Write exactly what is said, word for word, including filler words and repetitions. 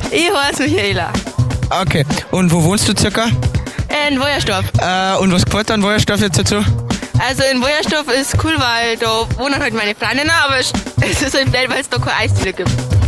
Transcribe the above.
Ich heiße Michaela. Okay. Und wo wohnst du circa? In Wojersdorf. Äh, und was gefällt dir an Wojersdorf jetzt dazu? Also in Wojersdorf ist cool, weil da wohnen halt meine Freundinnen, aber es ist halt blöd, weil es da keine Eisdiele gibt.